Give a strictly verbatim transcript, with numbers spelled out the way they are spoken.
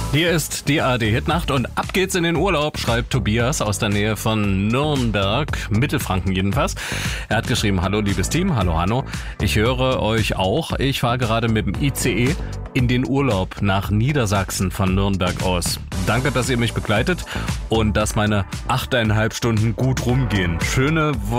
Hier ist die A R D-Hitnacht und ab geht's in den Urlaub, schreibt Tobias aus der Nähe von Nürnberg, Mittelfranken jedenfalls. Er hat geschrieben, hallo liebes Team, hallo Hanno, ich höre euch auch. Ich fahre gerade mit dem I C E in den Urlaub nach Niedersachsen von Nürnberg aus. Danke, dass ihr mich begleitet und dass meine achteinhalb Stunden gut rumgehen. Schöne Woche.